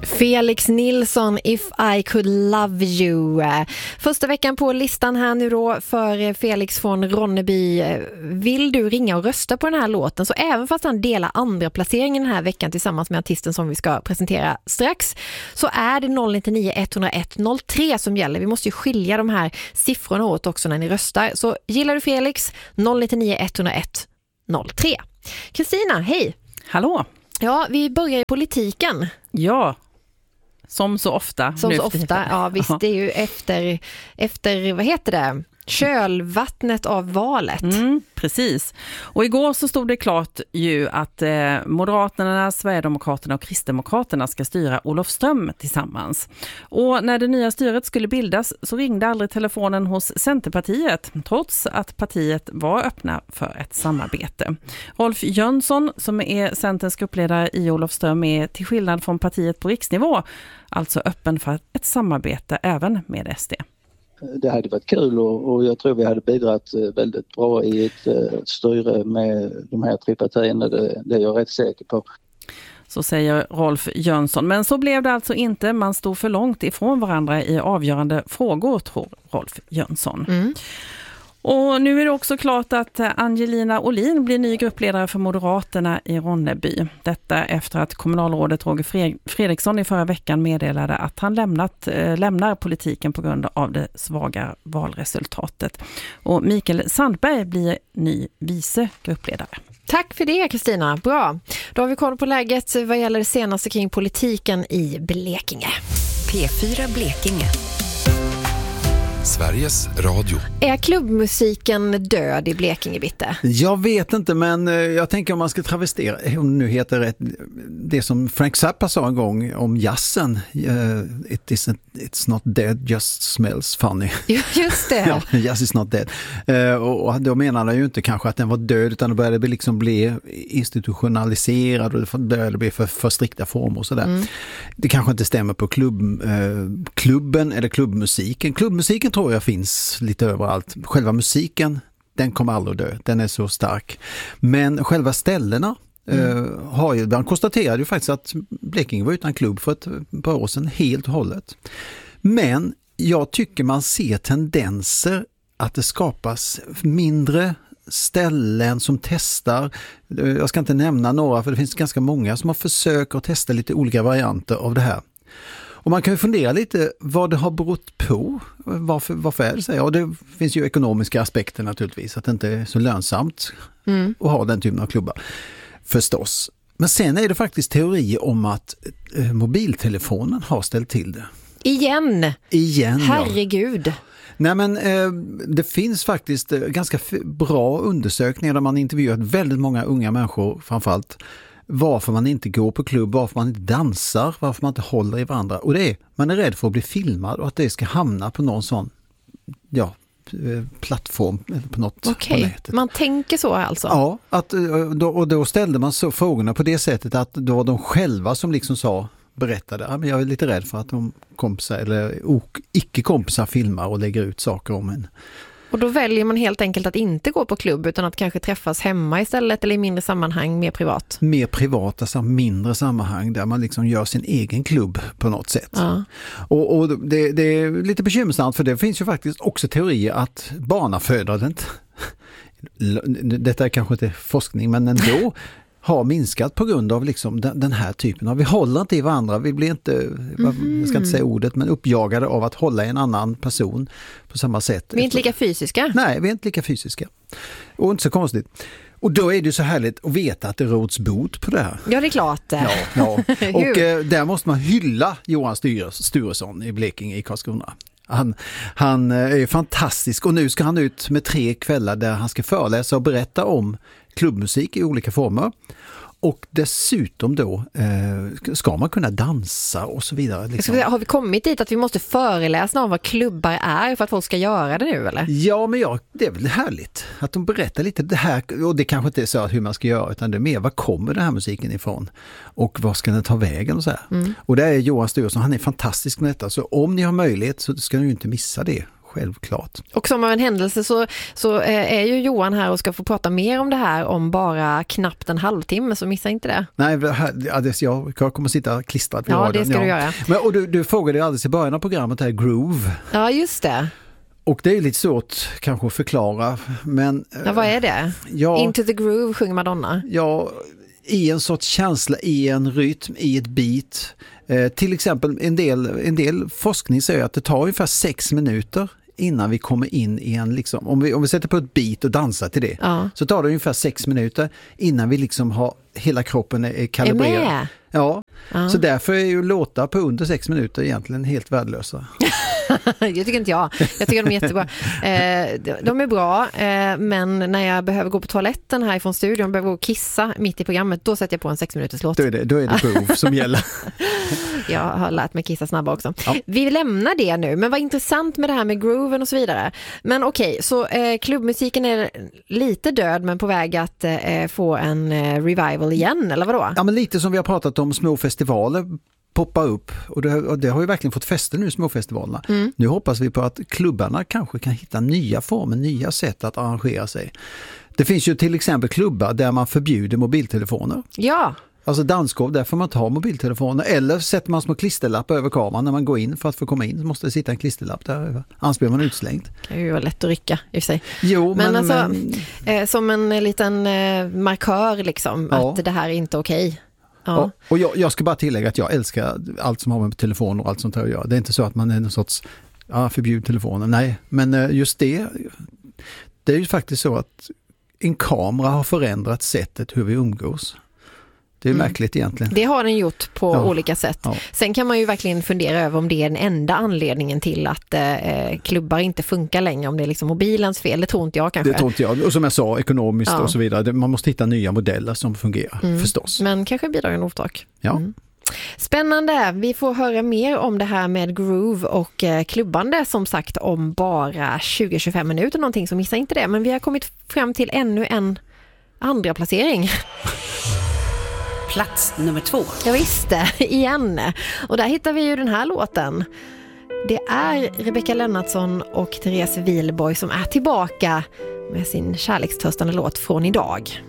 Felix Nilsson, If I Could Love You. Första veckan på listan här nu då för Felix från Ronneby. Vill du ringa och rösta på den här låten, så även fast han delar andra placeringen den här veckan tillsammans med artisten som vi ska presentera strax, så är det 099 101 03 som gäller. Vi måste ju skilja de här siffrorna åt också när ni röstar. Så gillar du Felix, 099 101 03. Kristina, hej! Hallå! Ja, vi börjar i politiken. Ja, som så ofta. Som så ofta, ja visst, det är ju efter vad heter det? Kölvattnet av valet. Precis. Och igår så stod det klart ju att Moderaterna, Sverigedemokraterna och Kristdemokraterna ska styra Olofström tillsammans. Och när det nya styret skulle bildas så ringde aldrig telefonen hos Centerpartiet, trots att partiet var öppna för ett samarbete. Rolf Jönsson, som är Centerns gruppledare i Olofström, är till skillnad från partiet på riksnivå alltså öppen för ett samarbete även med SD. Det hade varit kul och jag tror vi hade bidragit väldigt bra i ett styre med de här tre partierna, det är jag rätt säker på. Så säger Rolf Jönsson. Men så blev det alltså inte. Man stod för långt ifrån varandra i avgörande frågor, tror Rolf Jönsson. Och nu är det också klart att Angelina Olin blir ny gruppledare för Moderaterna i Ronneby. Detta efter att kommunalrådet Roger Fredriksson i förra veckan meddelade att han lämnar politiken på grund av det svaga valresultatet. Och Mikael Sandberg blir ny vice gruppledare. Tack för det, Kristina. Bra. Då har vi koll på läget vad gäller det senaste kring politiken i Blekinge. P4 Blekinge. Sveriges Radio. Är klubbmusiken död i Blekinge, Bitte? Jag vet inte, men jag tänker om man ska travestera, om nu heter det, det som Frank Zappa sa en gång om jazzen, it's not dead, just smells funny. Just det. Ja, jazz is not dead. Och då menar jag ju inte kanske att den var död, utan det började liksom bli institutionaliserad och det började bli för strikta former och sådär. Det kanske inte stämmer på klubben eller klubbmusiken. Klubbmusiken tror jag finns lite överallt. Själva musiken, den kommer aldrig dö. Den är så stark. Men själva ställena har ju, man konstaterade ju faktiskt att Blekinge var utan klubb för ett par år sedan helt och hållet. Men jag tycker man ser tendenser att det skapas mindre ställen som testar. Jag ska inte nämna några, för det finns ganska många som har försökt att testa lite olika varianter av det här. Och man kan ju fundera lite vad det har berott på. Varför är det så? Och det finns ju ekonomiska aspekter naturligtvis. Att det inte är så lönsamt att ha den typen av klubbar. Förstås. Men sen är det faktiskt teorier om att mobiltelefonen har ställt till det. Igen, herregud. Ja. Nej, men det finns faktiskt ganska bra undersökningar där man intervjuat väldigt många unga människor framförallt. Varför man inte går på klubb, varför man inte dansar, varför man inte håller i varandra. Och det är, man är rädd för att bli filmad och att det ska hamna på någon sån plattform på något på nätet. Man tänker så alltså? Ja, då ställde man så frågorna på det sättet att då var de själva som liksom berättade, men jag är lite rädd för att de kompisar eller icke-kompisar filmar och lägger ut saker om en. Och då väljer man helt enkelt att inte gå på klubb utan att kanske träffas hemma istället eller i mindre sammanhang, mer privat. Mer privat, alltså mindre sammanhang där man liksom gör sin egen klubb på något sätt. Ja. Och det är lite bekymmersamt för det finns ju faktiskt också teorier att barnafödandet, detta är kanske inte forskning men ändå, har minskat på grund av liksom den här typen av, vi håller inte i varandra, vi blir inte, jag ska inte säga ordet, men uppjagade av att hålla en annan person på samma sätt. Vi är inte lika fysiska. Nej, vi är inte lika fysiska. Och inte så konstigt. Och då är det så härligt att veta att det råds bot på det här. Ja, det är klart. Ja. Och där måste man hylla Johan Sturesson i Blekinge i Karlskrona. Han är fantastisk och nu ska han ut med 3 kvällar där han ska föreläsa och berätta om klubbmusik i olika former. Och dessutom då ska man kunna dansa och så vidare. Liksom. Har vi kommit dit att vi måste föreläsa om vad klubbar är för att folk ska göra det nu, eller? Ja, men det är väl härligt att de berättar lite det här. Och det kanske inte är så hur man ska göra, utan det är mer, var kommer den här musiken ifrån? Och vad ska den ta vägen och så här. Och det är Johan Sturesson, han är fantastisk med detta. Så om ni har möjlighet så ska ni ju inte missa det. Självklart. Och som av en händelse så är ju Johan här och ska få prata mer om det här om bara knappt en halvtimme, så missa inte det. Nej, jag kommer sitta klistrad vid radion. Det ska du göra. Men, och du frågade alldeles i början av programmet här, groove. Ja, just det. Och det är lite svårt kanske att förklara. Men, vad är det? Into the groove sjunger Madonna. Ja, i en sorts känsla, i en rytm, i ett beat. Till exempel en del forskning säger att det tar ungefär 6 minuter innan vi kommer in i en liksom, om vi sätter på ett beat och dansar till det, så tar det ungefär 6 minuter innan vi liksom har hela kroppen är kalibrerad. Ja, så därför är ju låtar på under 6 minuter egentligen helt värdelösa. Jag tycker inte jag. Jag tycker de är jättebra. De är bra, men när jag behöver gå på toaletten här från studion, behöver gå och kissa mitt i programmet, då sätter jag på en 6 minuters låt. Då är det groove som gäller. Jag har lärt mig kissa snabbare också. Ja. Vi lämnar det nu, men vad intressant med det här med grooven och så vidare. Men okej, så klubbmusiken är lite död men på väg att få en revival igen, eller vadå? Ja, men lite som vi har pratat om, små festivaler poppa upp, och det har ju verkligen fått fäste nu, småfestivalerna. Nu hoppas vi på att klubbarna kanske kan hitta nya former, nya sätt att arrangera sig. Det finns ju till exempel klubbar där man förbjuder mobiltelefoner. Ja. Alltså dansgolv, där får man ta mobiltelefoner, eller sätter man små klisterlappar över kameran när man går in. För att få komma in så måste det sitta en klisterlapp där över. Annars blir man utslängd. Det kan ju vara lätt att rycka i och för sig. Jo, men som en liten markör liksom, att det här är inte okej. Ja. Och jag ska bara tillägga att jag älskar allt som har med telefon och allt sånt här att göra. Det är inte så att man är någon sorts förbjud telefonen. Nej, men just det är ju faktiskt så att en kamera har förändrat sättet hur vi umgås. Det är märkligt egentligen. Det har den gjort på olika sätt. Ja. Sen kan man ju verkligen fundera över om det är den enda anledningen till att klubbar inte funkar längre. Om det är liksom mobilens fel, det tror inte jag kanske. Det tror inte jag. Och som jag sa, ekonomiskt och så vidare. Man måste hitta nya modeller som fungerar, förstås. Men kanske bidrar en orsak. Ja. Spännande. Vi får höra mer om det här med groove och klubbande som sagt om bara 20-25 minuter någonting, så missa inte det. Men vi har kommit fram till ännu en andra placering. Plats nummer 2. Jag visste, igen. Och där hittar vi ju den här låten. Det är Rebecca Lennartsson och Therese Wihlborg som är tillbaka med sin kärlekstörstande låt Från idag.